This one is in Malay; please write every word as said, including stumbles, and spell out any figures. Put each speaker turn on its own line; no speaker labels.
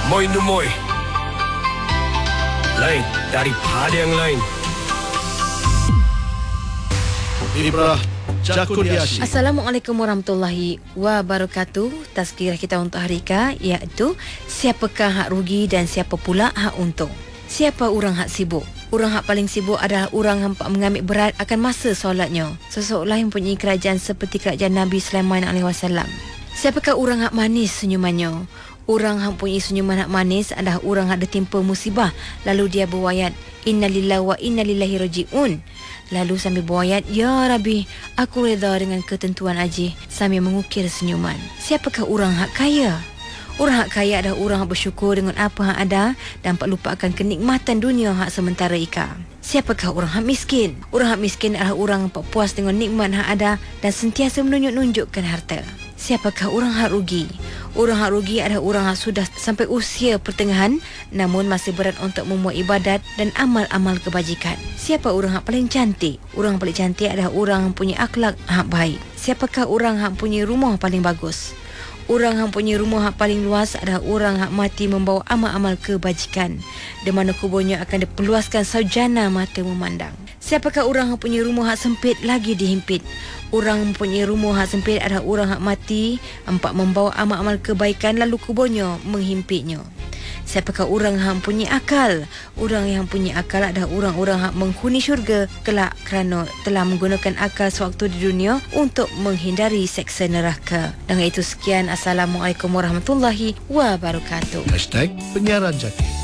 Moy Numoy, lain daripada yang lain.
Ibrah Jakuniashi.
Assalamualaikum warahmatullahi wabarakatuh. Tazkirah kita untuk hari ini iaitu siapakah hak rugi dan siapa pula hak untung. Siapa orang hak sibuk? Orang hak paling sibuk adalah orang yang mengambil berat akan masa solatnya. Seseorang yang mempunyai kerajaan seperti kerajaan Nabi Sulaiman alaihi wasallam. Siapakah orang hak manis senyumannya? Orang yang mempunyai senyuman hak manis adalah orang yang ditimpa musibah lalu dia berwayat innalillahi wa innalillahi rajiun. Lalu sambil berwayat, Ya Rabbi, aku reda dengan ketentuan Haji, sambil mengukir senyuman. Siapakah orang hak kaya? Orang hak kaya adalah orang yang bersyukur dengan apa yang ada dan tak lupakan kenikmatan dunia hak sementara ika. Siapakah orang hak miskin? Orang hak miskin adalah orang yang tak puas dengan nikmat hak ada dan sentiasa menunjuk-nunjukkan harta. Siapakah orang hak rugi? Orang hak rugi adalah orang yang sudah sampai usia pertengahan namun masih berat untuk membuat ibadat dan amal-amal kebajikan. Siapa orang hak paling cantik? Orang paling cantik adalah orang yang punya akhlak hak baik. Siapakah orang yang punya rumah paling bagus? Orang yang punya rumah yang paling luas adalah orang yang mati membawa amal-amal kebajikan, di mana kuburnya akan diperluaskan saujana mata memandang. Siapakah orang yang punya rumah yang sempit lagi dihimpit? Orang yang punya rumah yang sempit adalah orang yang mati empat membawa amal-amal kebaikan lalu kuburnya menghimpitnya. Siapakah orang yang punya akal? Orang yang punya akal adalah orang-orang yang menghuni syurga kelak kerana telah menggunakan akal sewaktu di dunia untuk menghindari seksa neraka. Dengan itu sekian, Assalamualaikum warahmatullahi wabarakatuh.
Hashtag Penyiaran Jaki.